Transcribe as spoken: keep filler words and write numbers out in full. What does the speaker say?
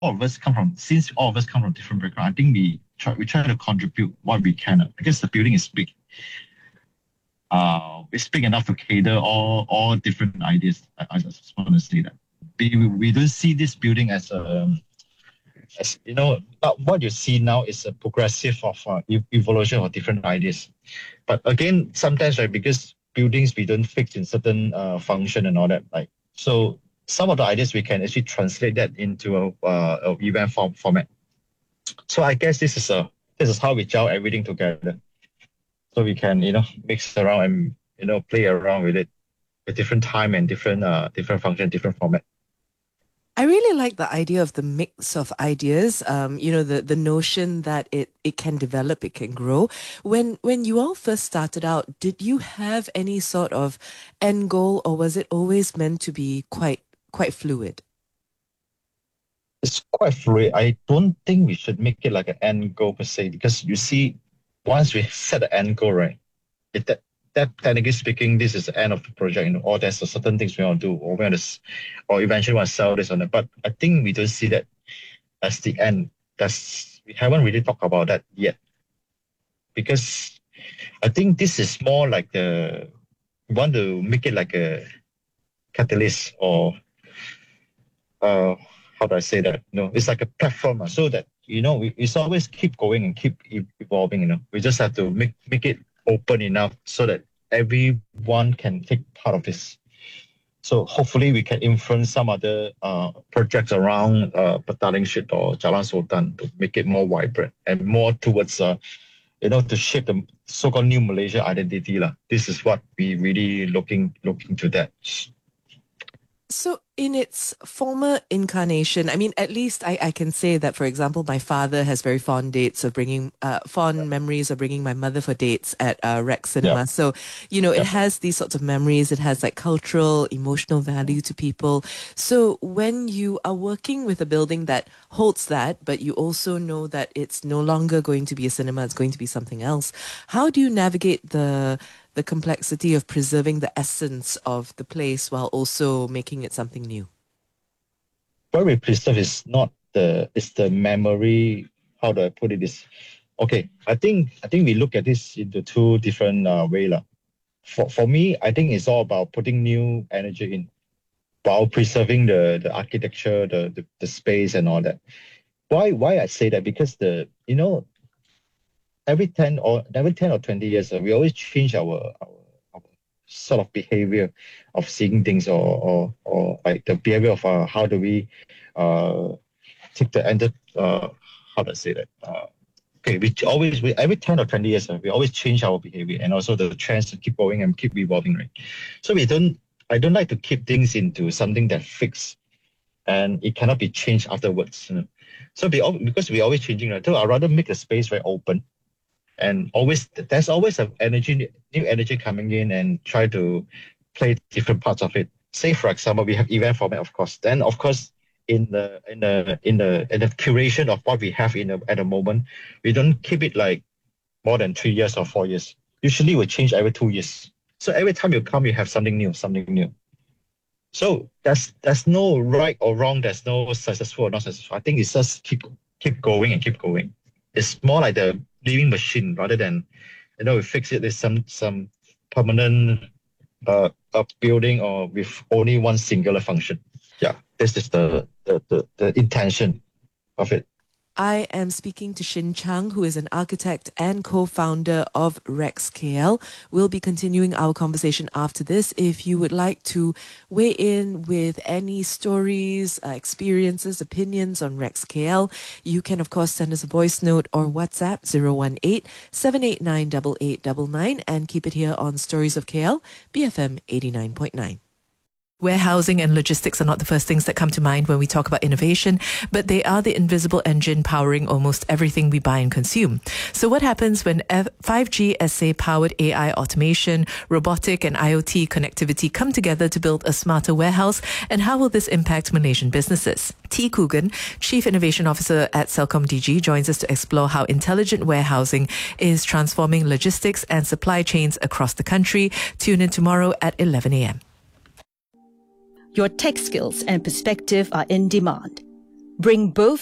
all of us come from, since all of us come from different backgrounds, I think we try, we try to contribute what we can. uh, Because the building is big. Uh, it's big enough to cater all, all different ideas. I, I just want to say that. We, we we don't see this building as a, as, you know, but what you see now is a progressive of uh, ev- evolution of different ideas. But again, sometimes, right, because buildings we don't fix in certain uh, function and all that, like, so some of the ideas we can actually translate that into a, uh, a event form format. So I guess this is a this is how we gel everything together. So we can, you know, mix around and, you know, play around with it with different time and different uh different function, different format. I really like the idea of the mix of ideas. Um, you know, the the notion that it it can develop, it can grow. When when you all first started out, did you have any sort of end goal, or was it always meant to be quite quite fluid? It's quite fluid. I don't think we should make it like an end goal per se, because you see, once we set the end goal, right, it, that, that technically speaking, this is the end of the project, you know, or there's a certain things we want to do, or we want to, s- or eventually want to sell this or that. But I think we don't see that as the end. That's we haven't really talked about that yet, because I think this is more like the we want to make it like a catalyst, or uh how do I say that? You know, it's like a platform, uh, so that, you know, we it's always keep going and keep e- evolving. You know, we just have to make make it open enough so that everyone can take part of this. So hopefully we can influence some other uh, projects around uh, Petaling Street or Jalan Sultan to make it more vibrant and more towards, uh, you know, to shape the so-called new Malaysia identity lah. This is what we really looking looking to that. So, in its former incarnation, I mean, at least I, I can say that, for example, my father has very fond dates of bringing, uh, fond memories of bringing my mother for dates at uh, Rex Yeah, Cinema. So, you know, it yeah. has these sorts of memories. It has like cultural, emotional value to people. So, when you are working with a building that holds that, but you also know that it's no longer going to be a cinema, it's going to be something else, how do you navigate the the complexity of preserving the essence of the place while also making it something new? What we preserve is not the it's the memory. How do I put it? Is okay. I think I think we look at this into two different uh, way lah. For for me, I think it's all about putting new energy in while preserving the the architecture, the, the the space and all that. Why why I say that? Because the, you know, every ten or every ten or twenty years, uh, we always change our, our our sort of behavior of seeing things, or or or like the behavior of uh, how do we uh take the end uh how do I say that? Uh, okay, we always we every ten or twenty years, uh, we always change our behavior, and also the trends to keep going and keep evolving, right? So we don't I don't like to keep things into something that fixed and it cannot be changed afterwards. You know? So be al- because we're always changing, right? So I'd rather make the space very open, and always there's always a energy new energy coming in, and try to play different parts of it. Say for example, we have event format, of course. Then of course, in the in the in the in the curation of what we have in the, at the moment, we don't keep it like more than three years or four years. Usually we change every two years. So every time you come, you have something new, something new. So there's there's no right or wrong. There's no successful or not successful. I think it's just keep keep going and keep going. It's more like the living machine rather than, you know, we fix it with some some permanent uh a building or with only one singular function. Yeah, this is the the the, the intention of it. I am speaking to Shin Chang, who is an architect and co-founder of Rex K L. We'll be continuing our conversation after this. If you would like to weigh in with any stories, uh, experiences, opinions on Rex K L, you can, of course, send us a voice note or WhatsApp zero one eight, seven eight nine, eight eight nine nine and keep it here on Stories of K L, B F M eighty-nine point nine. Warehousing and logistics are not the first things that come to mind when we talk about innovation, but they are the invisible engine powering almost everything we buy and consume. So what happens when five G S A-powered A I automation, robotic and IoT connectivity come together to build a smarter warehouse, and how will this impact Malaysian businesses? T. Coogan, Chief Innovation Officer at Celcom D G, joins us to explore how intelligent warehousing is transforming logistics and supply chains across the country. Tune in tomorrow at eleven a.m. Your tech skills and perspective are in demand. bring both